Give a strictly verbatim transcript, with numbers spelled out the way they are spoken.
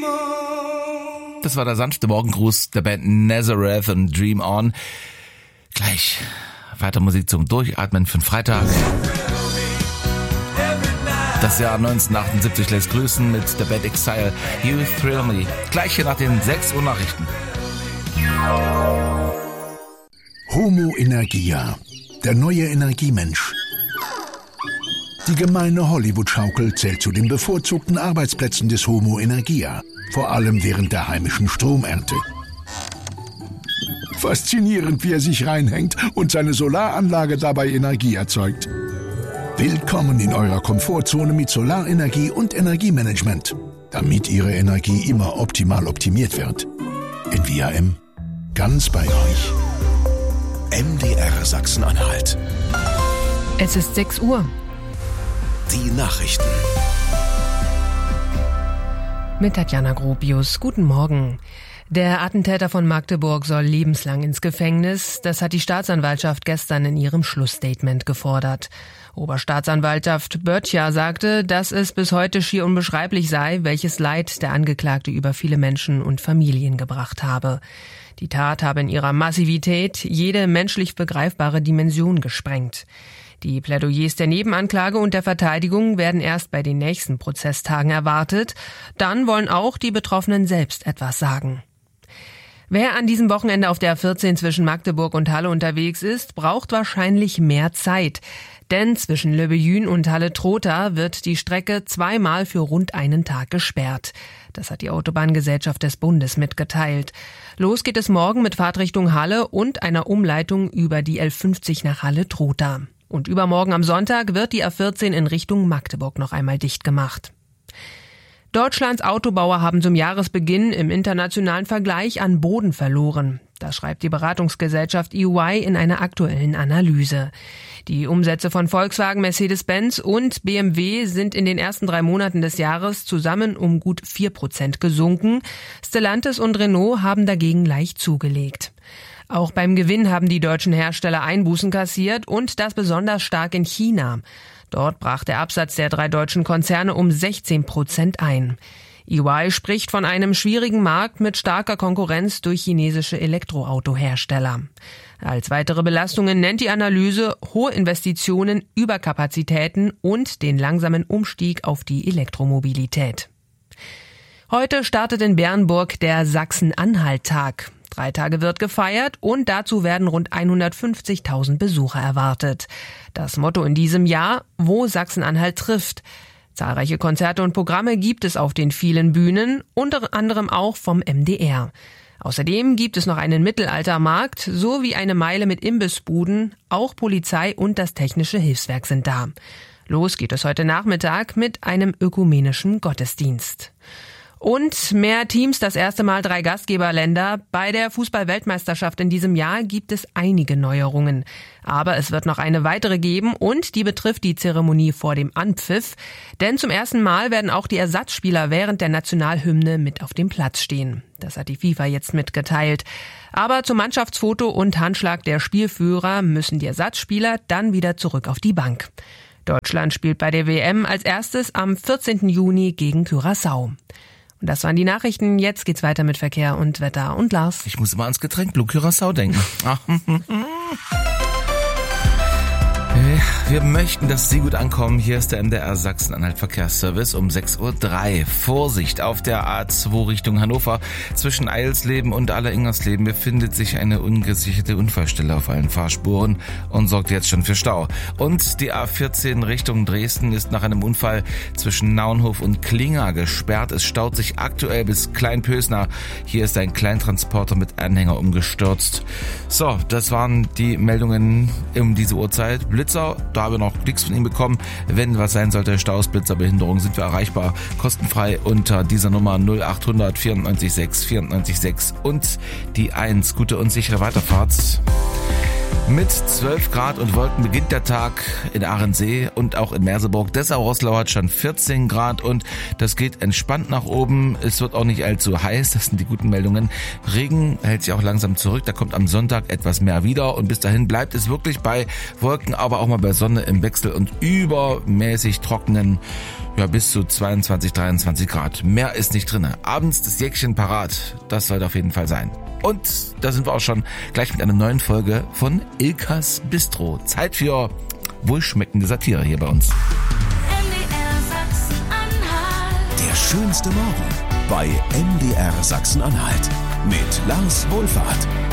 Das war der sanfte Morgengruß der Band Nazareth und Dream On. Gleich weiter Musik zum Durchatmen für den Freitag. Das Jahr neunzehnhundertachtundsiebzig lässt grüßen mit der Band Exile. You Thrill Me. Gleich hier nach den sechs Uhr Nachrichten. Homo Energia, der neue Energiemensch. Die gemeine Hollywood-Schaukel zählt zu den bevorzugten Arbeitsplätzen des Homo Energia, vor allem während der heimischen Stromernte. Faszinierend, wie er sich reinhängt und seine Solaranlage dabei Energie erzeugt. Willkommen in eurer Komfortzone mit Solarenergie und Energiemanagement, damit Ihre Energie immer optimal optimiert wird. In V R M, ganz bei euch. M D R Sachsen-Anhalt. Es ist sechs Uhr. Die Nachrichten. Mit Tatjana Gropius. Guten Morgen. Der Attentäter von Magdeburg soll lebenslang ins Gefängnis. Das hat die Staatsanwaltschaft gestern in ihrem Schlussstatement gefordert. Oberstaatsanwaltschaft Böttcher sagte, dass es bis heute schier unbeschreiblich sei, welches Leid der Angeklagte über viele Menschen und Familien gebracht habe. Die Tat habe in ihrer Massivität jede menschlich begreifbare Dimension gesprengt. Die Plädoyers der Nebenanklage und der Verteidigung werden erst bei den nächsten Prozesstagen erwartet. Dann wollen auch die Betroffenen selbst etwas sagen. Wer an diesem Wochenende auf der A vierzehn zwischen Magdeburg und Halle unterwegs ist, braucht wahrscheinlich mehr Zeit. Denn zwischen Löbejün und Halle-Trotha wird die Strecke zweimal für rund einen Tag gesperrt. Das hat die Autobahngesellschaft des Bundes mitgeteilt. Los geht es morgen mit Fahrtrichtung Halle und einer Umleitung über die L fünfzig nach Halle-Trotha. Und übermorgen am Sonntag wird die A vierzehn in Richtung Magdeburg noch einmal dicht gemacht. Deutschlands Autobauer haben zum Jahresbeginn im internationalen Vergleich an Boden verloren. Das schreibt die Beratungsgesellschaft E Y in einer aktuellen Analyse. Die Umsätze von Volkswagen, Mercedes-Benz und B M W sind in den ersten drei Monaten des Jahres zusammen um gut vier Prozent gesunken. Stellantis und Renault haben dagegen leicht zugelegt. Auch beim Gewinn haben die deutschen Hersteller Einbußen kassiert und das besonders stark in China. Dort brach der Absatz der drei deutschen Konzerne um sechzehn Prozent ein. E Y spricht von einem schwierigen Markt mit starker Konkurrenz durch chinesische Elektroautohersteller. Als weitere Belastungen nennt die Analyse hohe Investitionen, Überkapazitäten und den langsamen Umstieg auf die Elektromobilität. Heute startet in Bernburg der Sachsen-Anhalt-Tag. Drei Tage wird gefeiert und dazu werden rund hundertfünfzigtausend Besucher erwartet. Das Motto in diesem Jahr: Wo Sachsen-Anhalt trifft. Zahlreiche Konzerte und Programme gibt es auf den vielen Bühnen, unter anderem auch vom M D R. Außerdem gibt es noch einen Mittelaltermarkt sowie eine Meile mit Imbissbuden. Auch Polizei und das Technische Hilfswerk sind da. Los geht es heute Nachmittag mit einem ökumenischen Gottesdienst. Und mehr Teams, das erste Mal drei Gastgeberländer. Bei der Fußball-Weltmeisterschaft in diesem Jahr gibt es einige Neuerungen. Aber es wird noch eine weitere geben und die betrifft die Zeremonie vor dem Anpfiff. Denn zum ersten Mal werden auch die Ersatzspieler während der Nationalhymne mit auf dem Platz stehen. Das hat die FIFA jetzt mitgeteilt. Aber zum Mannschaftsfoto und Handschlag der Spielführer müssen die Ersatzspieler dann wieder zurück auf die Bank. Deutschland spielt bei der W M als erstes am vierzehnten Juni gegen Curaçao. Und das waren die Nachrichten. Jetzt geht's weiter mit Verkehr und Wetter. Und Lars? Ich muss immer ans Getränk Blue Curaçao denken. Wir möchten, dass Sie gut ankommen. Hier ist der M D R Sachsen-Anhalt Verkehrsservice um sechs Uhr drei. Vorsicht auf der A zwei Richtung Hannover. Zwischen Eilsleben und Aller-Ingersleben befindet sich eine ungesicherte Unfallstelle auf allen Fahrspuren und sorgt jetzt schon für Stau. Und die A vierzehn Richtung Dresden ist nach einem Unfall zwischen Naunhof und Klinga gesperrt. Es staut sich aktuell bis Kleinpösner. Hier ist ein Kleintransporter mit Anhänger umgestürzt. So, das waren die Meldungen um diese Uhrzeit. Blitzer, da haben wir noch nichts von ihm bekommen. Wenn was sein sollte, Staus, Blitzer, Behinderung, sind wir erreichbar. Kostenfrei unter dieser Nummer null acht hundert vierundneunzig sechs vierundneunzig sechs und die eins. Gute und sichere Weiterfahrt. Mit zwölf Grad und Wolken beginnt der Tag in Ahrensee und auch in Merseburg. Dessau-Roßlau hat schon vierzehn Grad und das geht entspannt nach oben. Es wird auch nicht allzu heiß, das sind die guten Meldungen. Regen hält sich auch langsam zurück, da kommt am Sonntag etwas mehr wieder und bis dahin bleibt es wirklich bei Wolken, aber auch mal bei Sonne im Wechsel und übermäßig trockenen Ja, bis zu zweiundzwanzig, dreiundzwanzig Grad. Mehr ist nicht drin. Abends das Jäckchen parat. Das sollte auf jeden Fall sein. Und da sind wir auch schon gleich mit einer neuen Folge von Ilkas Bistro. Zeit für wohlschmeckende Satire hier bei uns. M D R Sachsen-Anhalt. Der schönste Morgen bei M D R Sachsen-Anhalt mit Lars Wohlfahrt.